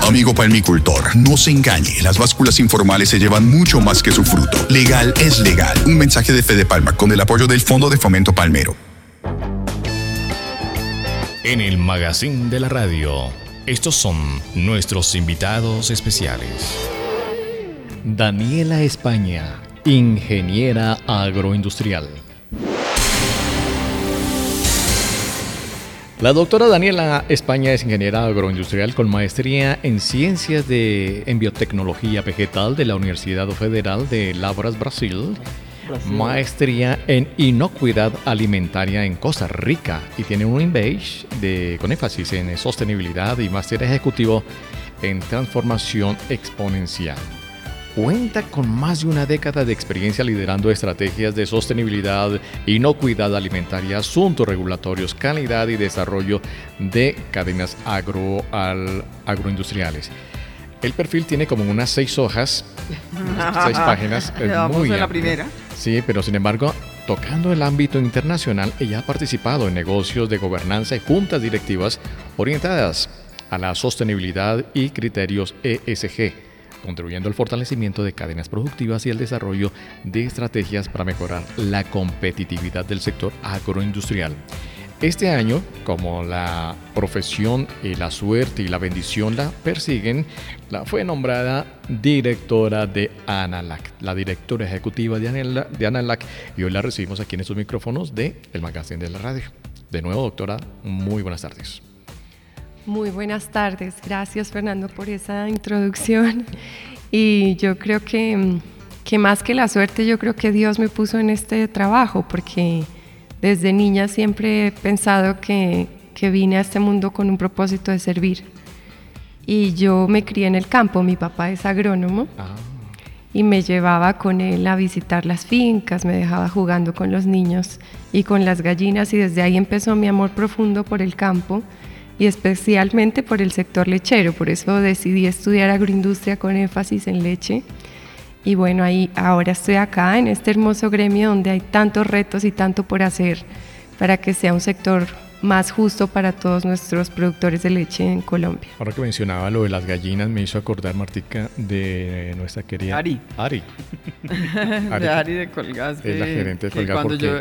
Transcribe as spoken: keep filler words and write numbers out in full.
Amigo palmicultor, no se engañe. Las básculas informales se llevan mucho más que su fruto. Legal es legal. Un mensaje de Fede Palma con el apoyo del Fondo de Fomento Palmero. En el Magazine de la Radio, estos son nuestros invitados especiales. Daniela España, ingeniera agroindustrial. La doctora Daniela España es ingeniera agroindustrial con maestría en Ciencias de en Biotecnología Vegetal de la Universidad Federal de Lavras, Brasil, Brasil, maestría en Inocuidad Alimentaria en Costa Rica y tiene un M B A de, con énfasis en sostenibilidad y máster ejecutivo en transformación exponencial. Cuenta con más de una década de experiencia liderando estrategias de sostenibilidad, inocuidad alimentaria, asuntos regulatorios, calidad y desarrollo de cadenas agro, al, agroindustriales. El perfil tiene como unas seis hojas, seis páginas. Es Vamos muy en la amplio. primera. Sí, pero sin embargo, tocando el ámbito internacional, ella ha participado en negocios de gobernanza y juntas directivas orientadas a la sostenibilidad y criterios E S G, contribuyendo al fortalecimiento de cadenas productivas y al desarrollo de estrategias para mejorar la competitividad del sector agroindustrial. Este año, como la profesión y la suerte y la bendición la persiguen, la fue nombrada directora de ANALAC, la directora ejecutiva de ANALAC, de ANALAC, y hoy la recibimos aquí en estos micrófonos de El Magazine de la Radio. De nuevo, doctora, muy buenas tardes. Muy buenas tardes, gracias Fernando por esa introducción y yo creo que, que más que la suerte, yo creo que Dios me puso en este trabajo porque desde niña siempre he pensado que, que vine a este mundo con un propósito de servir y yo me crié en el campo, mi papá es agrónomo ah. y me llevaba con él a visitar las fincas, me dejaba jugando con los niños y con las gallinas y desde ahí empezó mi amor profundo por el campo y especialmente por el sector lechero, por eso decidí estudiar agroindustria con énfasis en leche. Y bueno, ahí ahora estoy acá en este hermoso gremio donde hay tantos retos y tanto por hacer para que sea un sector más justo para todos nuestros productores de leche en Colombia. Ahora que mencionaba lo de las gallinas, me hizo acordar, Martica, de nuestra querida Ari. Ari. Ari. De Ari de Colgas. Es la gerente de Colgas. Cuando porque... yo